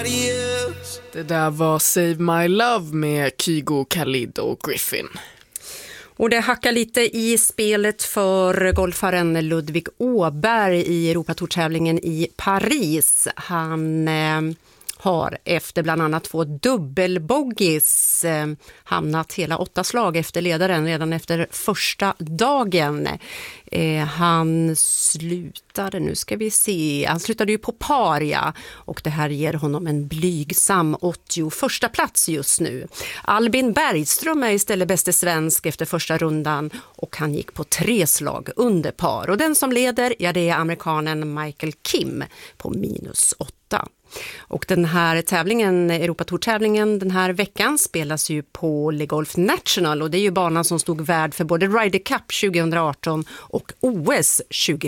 Det där var Save My Love med Kygo, Khalid och Griffin. Och det hackar lite i spelet för golfaren Ludvig Åberg i Europatourtävlingen i Paris. Han har efter bland annat 2 dubbelbogies hamnat hela 8 slag efter ledaren redan efter första dagen. Han slutade, nu ska vi se, han slutade ju på par, ja, och det här ger honom en blygsam 81:a plats just nu. Albin Bergström är istället bäste svensk efter första rundan och han gick på 3 slag under par. Och den som leder, ja, det är amerikanen Michael Kim på -8. Och den här tävlingen, Europatourtävlingen den här veckan, spelas ju på Le Golf National och det är ju banan som stod värd för både Ryder Cup 2018 och OS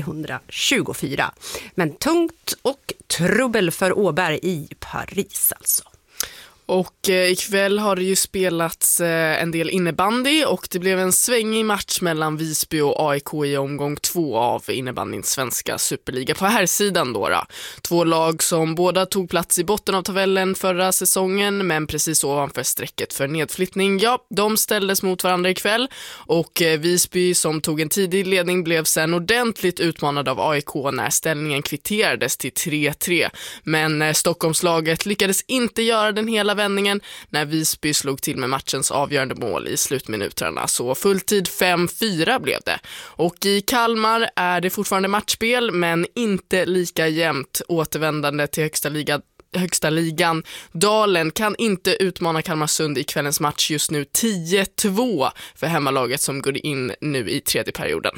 2024. Men tungt och trubbel för Åberg i Paris alltså. Och ikväll har det ju spelats en del innebandy och det blev en svängig match mellan Visby och AIK i omgång 2 av innebandyns svenska superliga på här sidan då. 2 lag som båda tog plats i botten av tabellen förra säsongen men precis ovanför strecket för nedflyttning. Ja, de ställdes mot varandra ikväll och Visby som tog en tidig ledning blev sen ordentligt utmanad av AIK när ställningen kvitterades till 3-3. Men Stockholmslaget lyckades inte göra den hela vändningen när Visby slog till med matchens avgörande mål i slutminuterna. Så fulltid 5-4 blev det. Och i Kalmar är det fortfarande matchspel men inte lika jämnt. Återvändande till högsta ligan. Dalen kan inte utmana Kalmarsund i kvällens match just nu 10-2 för hemmalaget som går in nu i 3:e perioden.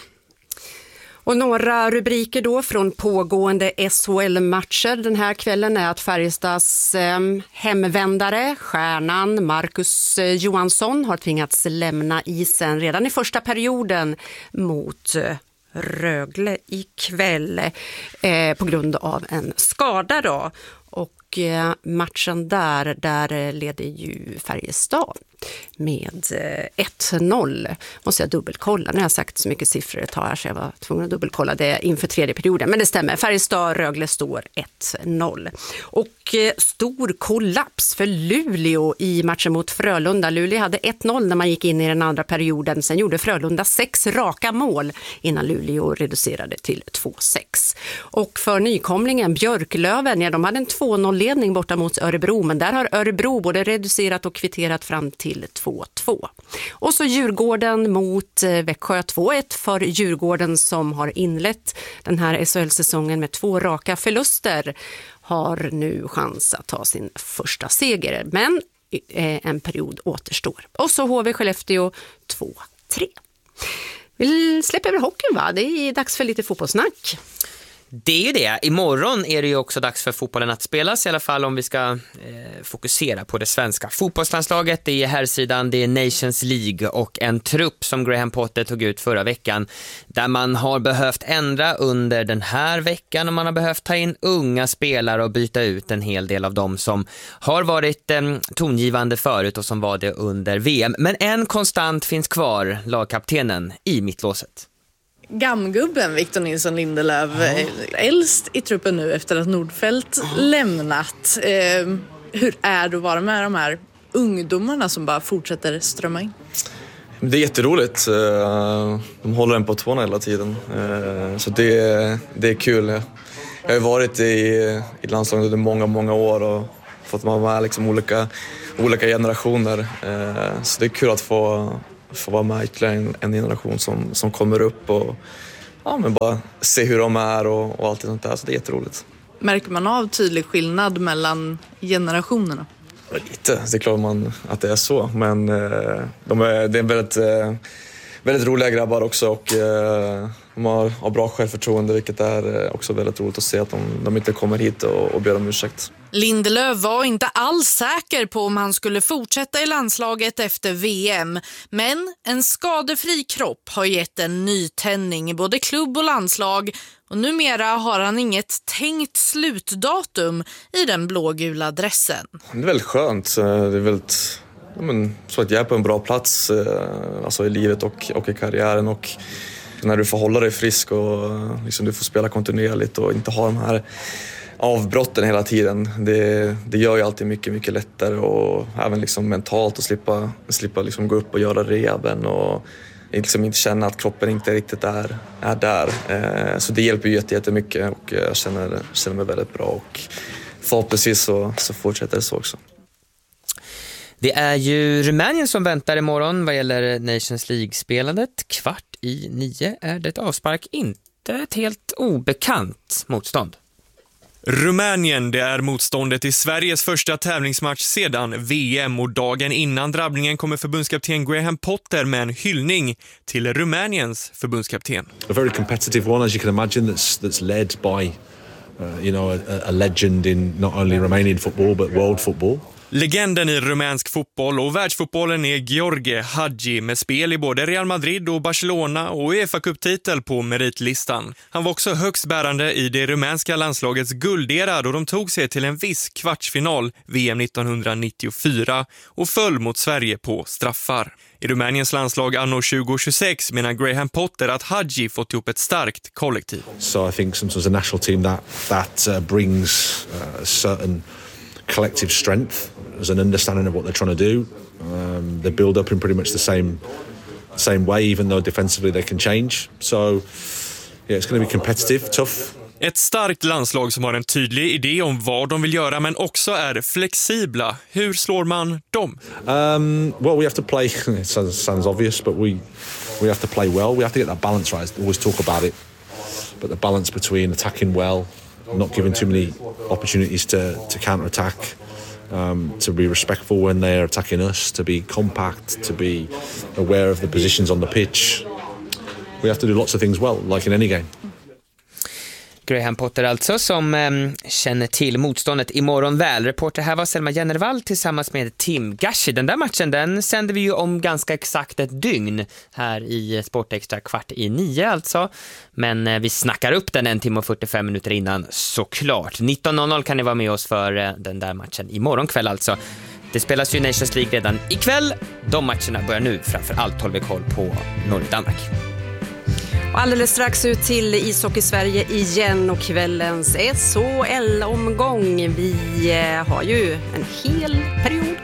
Och några rubriker då från pågående SHL-matcher den här kvällen är att Färjestads hemvändare, stjärnan Marcus Johansson, har tvingats lämna isen redan i första perioden mot Rögle ikväll på grund av en skada då. Och matchen där leder ju Färjestad med 1-0. Måste jag dubbelkolla. Nu har jag sagt så mycket siffror ett tag här så jag var tvungen att dubbelkolla det inför 3:e perioden. Men det stämmer. Färjestad-Rögle står 1-0. Och stor kollaps för Luleå i matchen mot Frölunda. Luleå hade 1-0 när man gick in i den andra perioden. Sen gjorde Frölunda 6 raka mål innan Luleå reducerade till 2-6. Och för nykomlingen Björklöven, ja, de hade en 2-0-ledning borta mot Örebro. Men där har Örebro både reducerat och kvitterat fram till 2-2. Och så Djurgården mot Växjö 2-1 för Djurgården som har inlett den här SHL-säsongen med 2 raka förluster har nu chans att ta sin första seger. Men en period återstår. Och så HV Skellefteå 2-3. Vi släpper över hockeyn, va? Det är dags för lite fotbollssnack. Det är ju det. Imorgon är det ju också dags för fotbollen att spelas, i alla fall om vi ska fokusera på det svenska fotbollslandslaget. Det är herrsidan, det är Nations League och en trupp som Graham Potter tog ut förra veckan där man har behövt ändra under den här veckan och man har behövt ta in unga spelare och byta ut en hel del av dem som har varit tongivande förut och som var det under VM. Men en konstant finns kvar, lagkaptenen i mittlåset. Gamgubben Victor Nilsson Lindelöf, äldst i truppen nu efter att Nordfeldt lämnat. Hur är det att vara med de här ungdomarna som bara fortsätter strömma in? Det är jätteroligt. De håller en på tårna hela tiden. Så det är kul. Jag har varit i landslaget under många år och fått vara med liksom olika generationer. Så det är kul att få vara med ytterligare en generation som kommer upp och men bara se hur de är och allt sånt där. Så det är jätteroligt. Märker man av tydlig skillnad mellan generationerna? Lite, det är klart att det är så. Men det är väldigt roliga grabbar också och de har bra självförtroende, vilket är också väldigt roligt att se att de inte kommer hit och ber om ursäkt. Lindelöf var inte alls säker på om han skulle fortsätta i landslaget efter VM. Men en skadefri kropp har gett en nytändning i både klubb och landslag. Och numera har han inget tänkt slutdatum i den blågula dressen. Det är väldigt skönt. Det är väldigt så att jag är på en bra plats alltså i livet och i karriären. Och när du får hålla dig frisk och liksom du får spela kontinuerligt och inte ha de här avbrotten hela tiden. Det gör ju alltid mycket, mycket lättare och även liksom mentalt att slippa liksom gå upp och göra rehaben och liksom inte känna att kroppen inte riktigt är där. Så det hjälper ju jättemycket och jag känner mig väldigt bra och förhoppningsvis så fortsätter det så också. Det är ju Rumänien som väntar imorgon vad gäller Nations League-spelandet. 8:45 är det avspark, inte ett helt obekant motstånd. Rumänien, det är motståndet i Sveriges första tävlingsmatch sedan VM och dagen innan drabbningen kommer förbundskapten Graham Potter med en hyllning till Rumäniens förbundskapten. A very competitive one, as you can imagine, that's led by a legend in not only Romanian football but world football. Legenden i rumänsk fotboll och världsfotbollen är Gheorghe Hagi med spel i både Real Madrid och Barcelona och UEFA-cuptitel på meritlistan. Han var också högst bärande i det rumänska landslagets guldera då de tog sig till en viss kvartsfinal VM 1994 och föll mot Sverige på straffar. I Rumäniens landslag anno 2026 menar Graham Potter att Hagi fått ihop ett starkt kollektiv. So I think sometimes a national team that brings certain collective strength as an understanding of what they're trying to do. They build up in pretty much the same way, even though defensively they can change. So yeah, it's going to be competitive, tough. Ett starkt landslag som har en tydlig idé om vad de vill göra men också är flexibla. Hur slår man dem? Well, we have to play. It sounds obvious, but we have to play well. We have to get that balance right. I always talk about it, but the balance between attacking well, not giving too many opportunities to counter-attack, to be respectful when they're attacking us, to be compact, to be aware of the positions on the pitch. We have to do lots of things well, like in any game. Graham Potter alltså, som känner till motståndet imorgon väl. Reporter här var Selma Jennervall tillsammans med Tim Gashi. Den där matchen, den sänder vi ju om ganska exakt ett dygn här i Sportextra 8:45 alltså. Men vi snackar upp den 1 timme och 45 minuter innan såklart. 19:00 kan ni vara med oss för den där matchen imorgon kväll alltså. Det spelas ju Nations League redan ikväll. De matcherna börjar nu, framförallt håller vi koll på Norge-Danmark. Och alldeles strax ut till Ishockey Sverige igen och kvällens SHL-omgång. Vi har ju en hel period